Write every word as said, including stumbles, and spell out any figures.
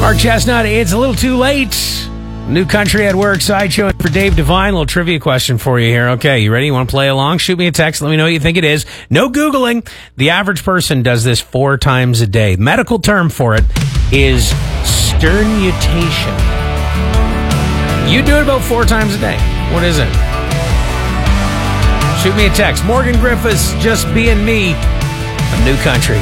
Mark Chestnut, it's a little too late. New Country at Work sideshow for Dave Devine. A little trivia question for you here. Okay, you ready? You want to play along? Shoot me a text. Let me know what you think it is. No Googling. The average person does this four times a day. Medical term for it is sternutation. You do it about four times a day. What is it? Shoot me a text. Morgan Griffiths, just being me. A New Country.